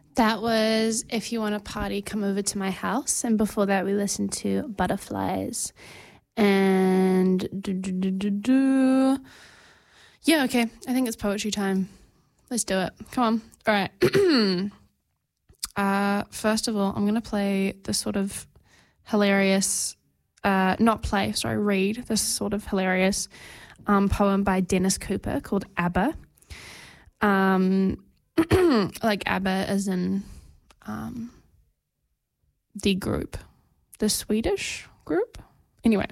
That was If You Want a Party, Come Over to My House. And before that, we listened to Butterflies. And yeah, okay. I think it's poetry time. Let's do it. Come on. All right. First of all, I'm going to play this sort of hilarious, read this sort of hilarious poem by Dennis Cooper called ABBA. Like ABBA as in the group, the Swedish group. Anyway,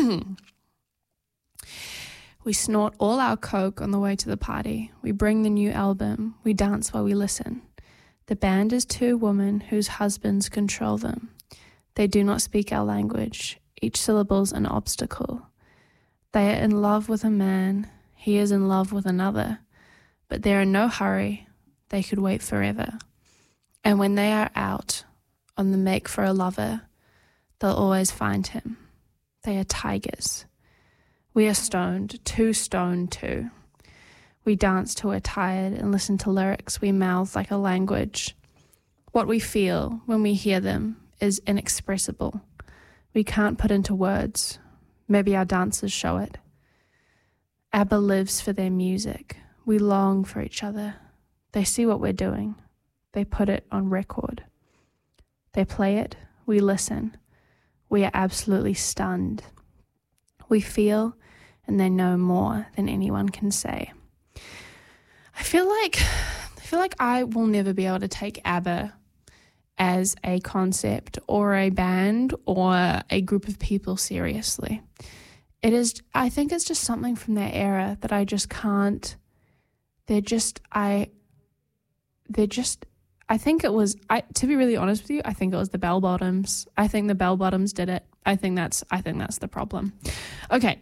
we snort all our coke on the way to the party. We bring the new album. We dance while we listen. The band is two women whose husbands control them. They do not speak our language. Each syllable's an obstacle. They are in love with a man. He is in love with another. But they're in no hurry. They could wait forever. And when they are out on the make for a lover, they'll always find him. They are tigers. We are stoned, too stoned too. We dance till we're tired and listen to lyrics we mouth like a language. What we feel when we hear them is inexpressible. We can't put into words. Maybe our dances show it. ABBA lives for their music. We long for each other. They see what we're doing. They put it on record. They play it. We listen. We are absolutely stunned. We feel, and they know more than anyone can say. I feel like I will never be able to take ABBA as a concept or a band or a group of people seriously. I think it's just something from their era that I just can't. I think it was, to be really honest with you, I think it was the Bell Bottoms. I think the Bell Bottoms did it. I think that's the problem. Okay.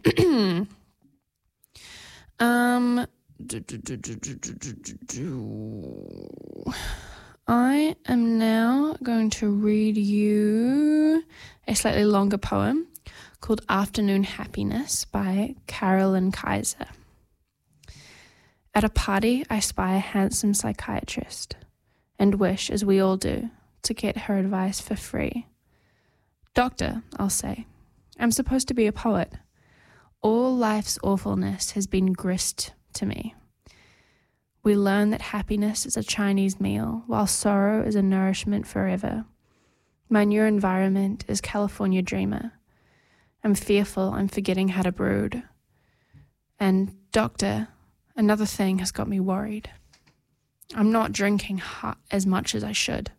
I am now going to read you a slightly longer poem called Afternoon Happiness by Carolyn Kaiser. At a party, I spy a handsome psychiatrist and wish, as we all do, to get her advice for free. Doctor, I'll say, I'm supposed to be a poet. All life's awfulness has been grist to me. We learn that happiness is a Chinese meal, while sorrow is a nourishment forever. My new environment is California Dreamer. I'm fearful I'm forgetting how to brood. And, doctor, another thing has got me worried. I'm not drinking as much as I should.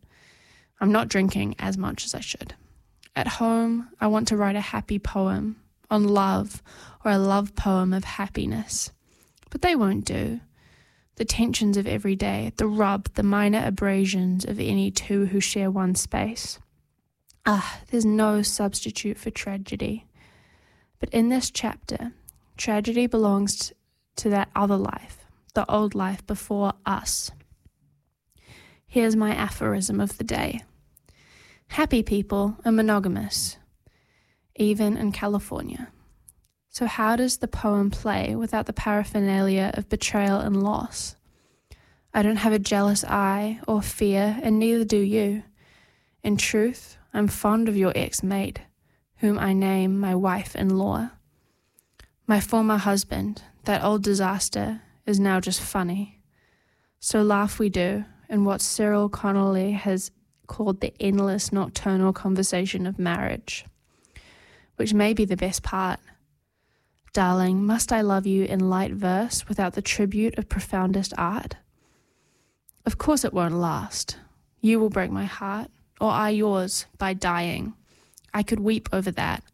At home, I want to write a happy poem on love or a love poem of happiness. But they won't do. The tensions of every day, the rub, the minor abrasions of any two who share one space. There's no substitute for tragedy. But in this chapter, tragedy belongs to that other life, the old life before us. Here's my aphorism of the day. Happy people are monogamous, even in California. So how does the poem play without the paraphernalia of betrayal and loss? I don't have a jealous eye or fear, and neither do you. In truth, I'm fond of your ex-mate, whom I name my wife-in-law. My former husband, that old disaster, is now just funny. So laugh we do, in what Cyril Connolly has called the endless nocturnal conversation of marriage, which may be the best part. Darling, must I love you in light verse without the tribute of profoundest art? Of course it won't last. You will break my heart, or I yours, by dying. I could weep over that,